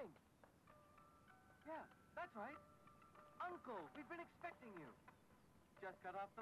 plane. Yeah, that's right. Uncle, we've been expecting you. Just got off the